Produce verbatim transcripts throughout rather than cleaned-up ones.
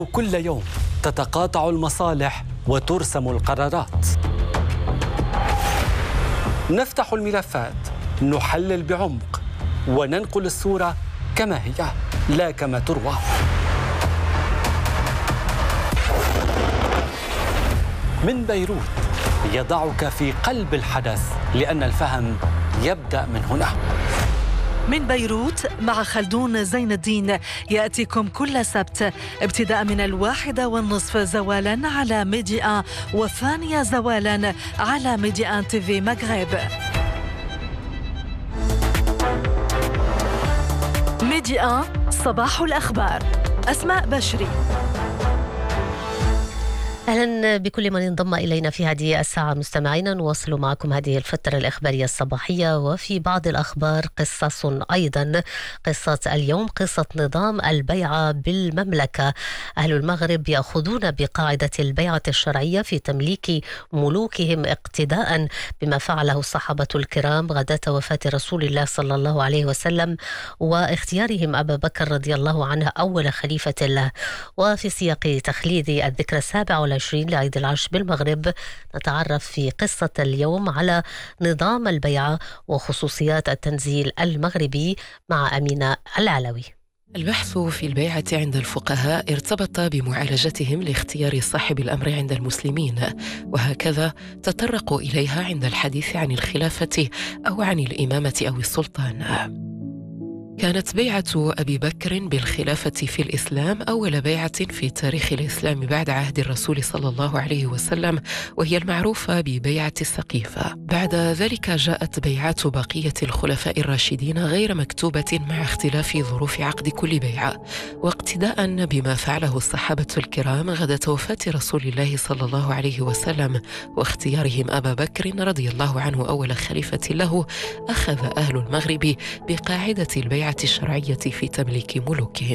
كل يوم تتقاطع المصالح وترسم القرارات. نفتح الملفات، نحلل بعمق، وننقل الصورة كما هي لا كما تروى. من بيروت يضعك في قلب الحدث، لأن الفهم يبدأ من هنا. من بيروت مع خلدون زين الدين يأتيكم كل سبت ابتداء من الواحدة والنصف زوالا على ميديا، والثانية زوالا على ميديا تي في مغرب. ميديا صباح الأخبار. أسماء بشري. أهلا بكل من انضم إلينا في هذه الساعة. مستمعينا نواصل معكم هذه الفترة الإخبارية الصباحية، وفي بعض الأخبار قصص أيضا. قصة اليوم قصة نظام البيعة بالمملكة. أهل المغرب يأخذون بقاعدة البيعة الشرعية في تمليك ملوكهم اقتداء بما فعله الصحابة الكرام غداة وفاة رسول الله صلى الله عليه وسلم، واختيارهم أبا بكر رضي الله عنه أول خليفة له. وفي سياق تخليد الذكرى السابعة والعشرين لعيد العرش بالمغرب، نتعرف في قصة اليوم على نظام البيعة وخصوصيات التنزيل المغربي مع أمينة العلوي. البحث في البيعة عند الفقهاء ارتبط بمعالجتهم لاختيار صاحب الأمر عند المسلمين، وهكذا تطرقوا إليها عند الحديث عن الخلافة أو عن الإمامة أو السلطان. كانت بيعة أبي بكر بالخلافة في الإسلام أول بيعة في تاريخ الإسلام بعد عهد الرسول صلى الله عليه وسلم، وهي المعروفة ببيعة السقيفة. بعد ذلك جاءت بيعات بقية الخلفاء الراشدين غير مكتوبة مع اختلاف ظروف عقد كل بيعة، واقتداء بما فعله الصحابة الكرام غداة وفاة رسول الله صلى الله عليه وسلم واختيارهم أبا بكر رضي الله عنه أول خليفة له، أخذ أهل المغرب بقاعدة البيعة الشرعية في تمليك ملوكهم.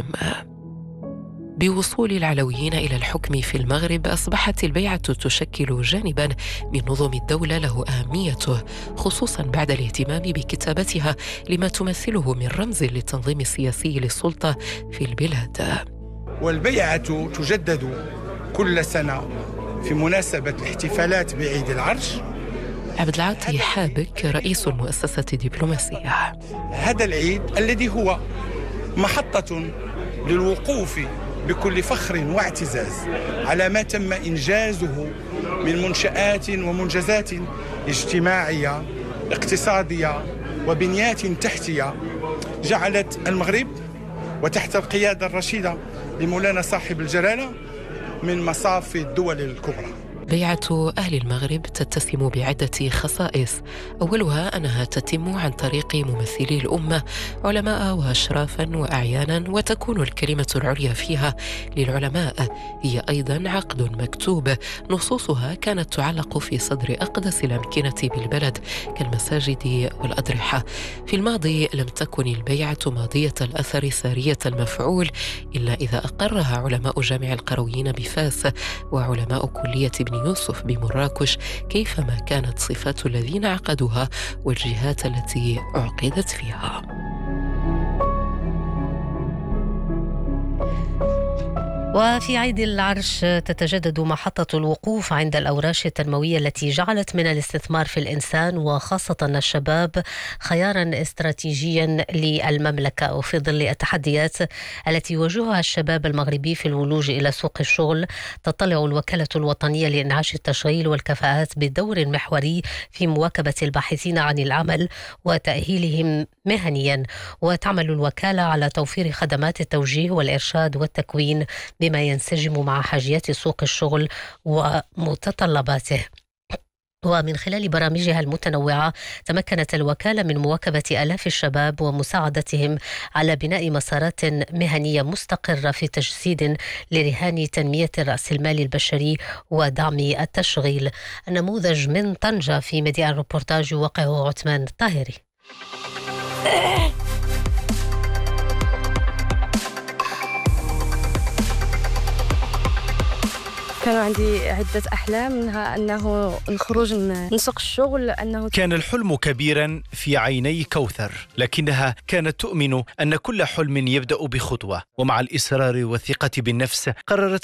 بوصول العلويين إلى الحكم في المغرب أصبحت البيعة تشكل جانباً من نظم الدولة له أهميته، خصوصاً بعد الاهتمام بكتابتها لما تمثله من رمز للتنظيم السياسي للسلطة في البلاد. والبيعة تجدد كل سنة في مناسبة الاحتفالات بعيد العرش. عبد العاطي حابك رئيس المؤسسة الدبلوماسية. هذا العيد الذي هو محطة للوقوف بكل فخر واعتزاز على ما تم إنجازه من منشآت ومنجزات اجتماعية اقتصادية وبنيات تحتية جعلت المغرب وتحت القيادة الرشيدة لمولانا صاحب الجلالة من مصاف الدول الكبرى. بيعة أهل المغرب تتسم بعدة خصائص، أولها أنها تتم عن طريق ممثلي الأمة علماء وأشرافا وأعيانا، وتكون الكلمة العليا فيها للعلماء. هي أيضا عقد مكتوب، نصوصها كانت تعلق في صدر أقدس الأمكنة بالبلد كالمساجد والأضرحة. في الماضي لم تكن البيعة ماضية الأثر سارية المفعول، إلا إذا أقرها علماء جامع القرويين بفاس وعلماء كلية ابن يوسف بمراكش، كيفما كانت صفات الذين عقدوها والجهات التي عقدت فيها. وفي عيد العرش تتجدد محطة الوقوف عند الأوراش التنموية التي جعلت من الاستثمار في الإنسان وخاصة الشباب خيارا استراتيجيا للمملكة. وفي ظل التحديات التي يواجهها الشباب المغربي في الولوج إلى سوق الشغل، تطلع الوكالة الوطنية لإنعاش التشغيل والكفاءات بدور محوري في مواكبة الباحثين عن العمل وتأهيلهم مهنيا. وتعمل الوكالة على توفير خدمات التوجيه والإرشاد والتكوين بما ينسجم مع حاجيات سوق الشغل ومتطلباته. ومن خلال برامجها المتنوعة تمكنت الوكالة من مواكبة آلاف الشباب ومساعدتهم على بناء مسارات مهنية مستقرة في تجسيد لرهان تنمية رأس المال البشري ودعم التشغيل. النموذج من طنجة في ميديا الروبورتاج يوقعه عثمان الطاهري. كانوا عندي عدة أحلام، منها أنه الخروج من سوق الشغل. أنه كان الحلم كبيرا في عيني كوثر، لكنها كانت تؤمن أن كل حلم يبدأ بخطوة، ومع الإصرار والثقة بالنفس قررت